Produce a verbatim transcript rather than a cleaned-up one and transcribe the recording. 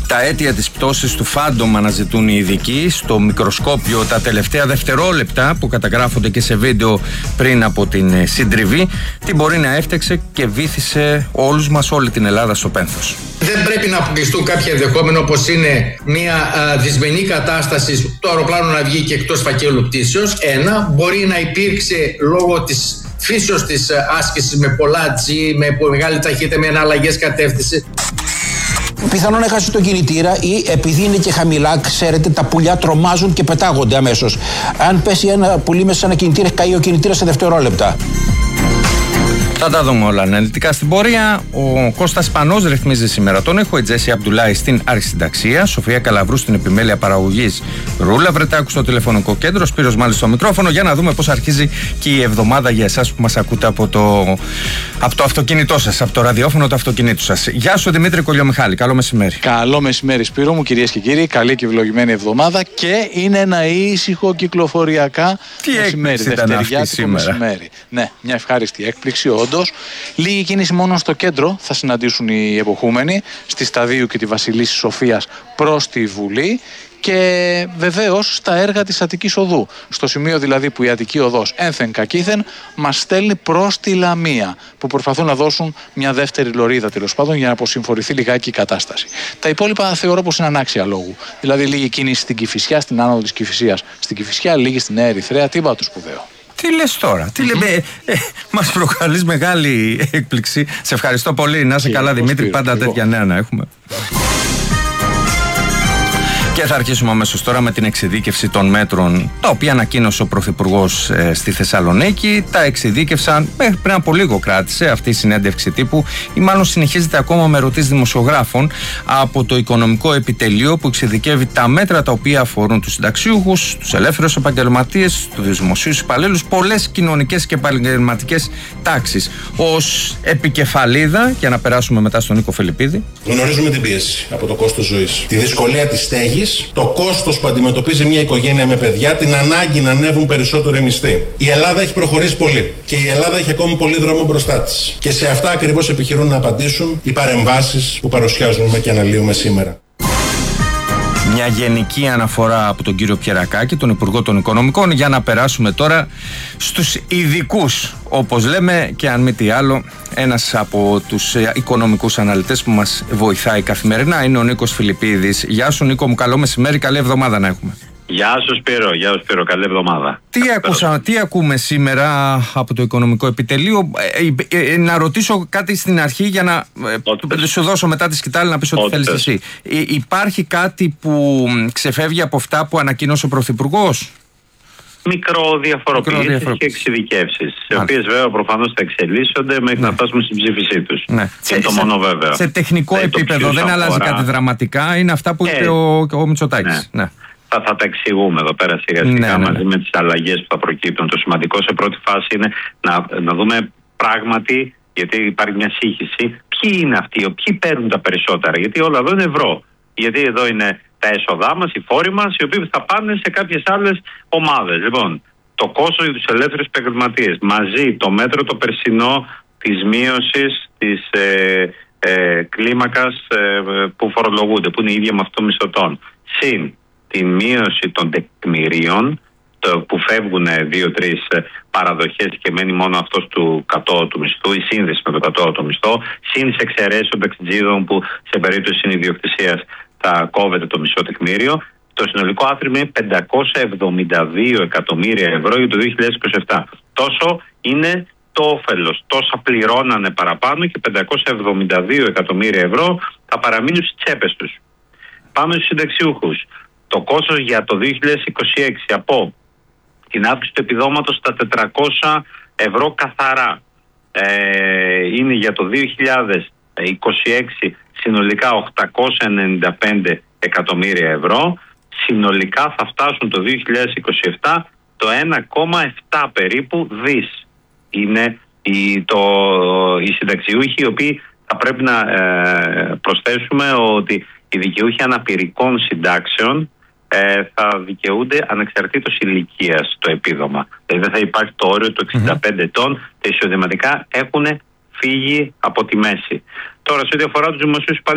Τα αίτια της πτώσης του Phantom αναζητούν οι ειδικοί στο μικροσκόπιο τα τελευταία δευτερόλεπτα που καταγράφονται και σε βίντεο πριν από την συντριβή. Τι μπορεί να έφτιαξε και βύθισε όλους μας, όλη την Ελλάδα στο πένθος. Δεν πρέπει να αποκλειστούν κάποια ενδεχόμενα, όπως είναι μια α, δυσμενή κατάσταση, το αεροπλάνο να βγει και εκτός φακέλου πτήσεως. Ένα, μπορεί να υπήρξε λόγω της φύσεως της άσκησης με πολλά G, με μεγάλη ταχύτητα, με αναλλαγές κατεύθυνση. Πιθανόν να χάσει το κινητήρα ή επειδή είναι και χαμηλά, ξέρετε, τα πουλιά τρομάζουν και πετάγονται αμέσως. Αν πέσει ένα πουλί μέσα σε ένα κινητήρα, καεί ο κινητήρας σε δευτερόλεπτα. Θα τα δούμε όλα αναλυτικά στην πορεία. Ο Κώστας Πανός ρυθμίζει σήμερα τον ήχο, η Τζέσι Αμπτουλάη στην αρχισυνταξία, Σοφία Καλαβρού στην επιμέλεια παραγωγής, Ρούλα Βρετάκου στο τηλεφωνικό κέντρο, Σπύρος Μάλης στο μικρόφωνο, για να δούμε πώς αρχίζει και η εβδομάδα για εσάς που μας ακούτε από το, από το αυτοκίνητό σας, από το ραδιόφωνο του αυτοκινήτου σας. Γεια σου Δημήτρη Κολιομιχάλη, καλό μεσημέρι. Καλό μεσημέρι Σπύρο μου, κυρίες και κύριοι, καλή και ευλογημένη εβδομάδα και είναι ένα ήσυχο κυκλοφοριακά Τι μεσημέρι, δευτεριάτικο μεσημέρι. Ναι, μια ευχάριστη έκπληξη. Όντως, λίγη κίνηση μόνο στο κέντρο θα συναντήσουν οι εποχούμενοι, στη Σταδίου και τη Βασιλίσσης Σοφίας προς τη Βουλή, και βεβαίως στα έργα της Αττικής Οδού. Στο σημείο δηλαδή που η Αττική Οδός ένθεν κακήθεν μας στέλνει προς τη Λαμία, που προσπαθούν να δώσουν μια δεύτερη λωρίδα τέλος πάντων για να αποσυμφορηθεί λιγάκι η κατάσταση. Τα υπόλοιπα θεωρώ πως είναι ανάξια λόγου. Δηλαδή λίγη κίνηση στην Κηφισιά, στην άνοδο της Κηφισίας, στην Κηφισιά, λίγη στην Νέα Ερυθρέα, τίποτα το σπουδαίο. Τι λες τώρα, τι λέμε, ε, ε, μας προκαλείς μεγάλη έκπληξη. Σε ευχαριστώ πολύ, να είσαι καλά Δημήτρη, πάντα εγώ. Τέτοια νέα να έχουμε. Και θα αρχίσουμε αμέσως τώρα με την εξειδίκευση των μέτρων, τα οποία ανακοίνωσε ο Πρωθυπουργός ε, στη Θεσσαλονίκη. Τα εξειδίκευσαν, μέχρι πριν από λίγο κράτησε αυτή η συνέντευξη τύπου, ή μάλλον συνεχίζεται ακόμα με ερωτήσεις δημοσιογράφων από το Οικονομικό Επιτελείο, που εξειδικεύει τα μέτρα τα οποία αφορούν τους συνταξιούχους, τους ελεύθερους επαγγελματίες, τους δημοσίους υπαλλήλους, πολλές κοινωνικές και επαγγελματικές τάξεις. Ως επικεφαλίδα, για να περάσουμε μετά στον Νίκο Φελιππίδη. Γνωρίζουμε την πίεση από το κόστος ζωής, τη δυσκολία της στέγης, το κόστος που αντιμετωπίζει μια οικογένεια με παιδιά, την ανάγκη να ανέβουν περισσότερο οι μισθοί. Η Ελλάδα έχει προχωρήσει πολύ και η Ελλάδα έχει ακόμη πολύ δρόμο μπροστά της. Και σε αυτά ακριβώς επιχειρούν να απαντήσουν οι παρεμβάσεις που παρουσιάζουμε και αναλύουμε σήμερα. Μια γενική αναφορά από τον κύριο Πιερακάκη, τον Υπουργό των Οικονομικών, για να περάσουμε τώρα στους ειδικούς, όπως λέμε, και αν μη τι άλλο, ένας από τους οικονομικούς αναλυτές που μας βοηθάει καθημερινά είναι ο Νίκος Φιλιππίδης. Γεια σου Νίκο μου, καλό μεσημέρι, καλή εβδομάδα να έχουμε. Γεια σου Σπύρο, γεια σου Σπύρο, καλή εβδομάδα. Τι, ακούσα, τι ακούμε σήμερα από το Οικονομικό Επιτελείο, ε, ε, ε, να ρωτήσω κάτι στην αρχή για να ε, σου δώσω μετά τη σκητάλη να πεις ό,τι θέλεις εσύ. Ε, υπάρχει κάτι που ξεφεύγει από αυτά που ανακοίνωσε ο Πρωθυπουργός? Μικροδιαφοροποιήσεις και εξειδικεύσεις, οι οποίες βέβαια προφανώς θα εξελίσσονται μέχρι ναι. να φτάσουμε στην ψήφισή τους. Ναι. Είναι σε, το μόνο βέβαιο. Σε τεχνικό σε επίπεδο δεν αλλάζει αφορά... κάτι δραματικά, είναι αυτά που ε, είπε ο, ο Μητσοτάκης. Ναι. Ναι. Θα, θα τα εξηγούμε εδώ πέρα σιγά σιγά ναι, ναι, μαζί ναι. με τις αλλαγές που θα προκύπτουν. Το σημαντικό σε πρώτη φάση είναι να, να δούμε πράγματι, γιατί υπάρχει μια σύγχυση, ποιοι είναι αυτοί, ποιοι παίρνουν τα περισσότερα. Γιατί όλα εδώ είναι ευρώ. Γιατί εδώ είναι τα έσοδά μας, οι φόροι μας, οι οποίοι θα πάνε σε κάποιες άλλες ομάδες. Λοιπόν, το κόστος για τους ελεύθερους επαγγελματίες, μαζί το μέτρο το περσινό της μείωσης της ε, ε, κλίμακας ε, που φορολογούνται, που είναι η ίδια με αυτό μισθωτών, συν τη μείωση των τεκμηρίων, το που φεύγουν δύο-τρεις παραδοχές και μένει μόνο αυτός του κατώτατου μισθού, η σύνδεση με το κατώτατο μισθό, συν τις εξαιρέσεις των ταξιτζίδων που σε περίπτωση συνειδιοκτησίας θα κόβεται το μισό τεκμήριο. Το συνολικό άθροιμο είναι πεντακόσια εβδομήντα δύο εκατομμύρια ευρώ για το δύο χιλιάδες είκοσι επτά. Τόσο είναι το όφελος. Τόσα πληρώνανε παραπάνω και πεντακόσια εβδομήντα δύο εκατομμύρια ευρώ θα παραμείνουν στις τσέπες τους. Πάμε στους συνταξιούχους. Το κόστος για το δύο χιλιάδες είκοσι έξι από την αύξηση του επιδόματος στα τετρακόσια ευρώ καθαρά ε, είναι για το δύο χιλιάδες είκοσι έξι συνολικά οκτακόσια ενενήντα πέντε εκατομμύρια ευρώ. Συνολικά θα φτάσουν το δύο χιλιάδες είκοσι επτά το ένα κόμμα επτά περίπου δις. Είναι οι, το, οι συνταξιούχοι, οι οποίοι θα πρέπει να ε, προσθέσουμε ότι οι δικαιούχοι αναπηρικών συντάξεων ε, θα δικαιούνται ανεξαρτήτως ηλικίας το επίδομα. Δηλαδή δεν θα υπάρχει το όριο του εξήντα πέντε ετών, τα εισοδηματικά έχουν φύγει από τη μέση. Τώρα, σε ό,τι αφορά τους δημοσίους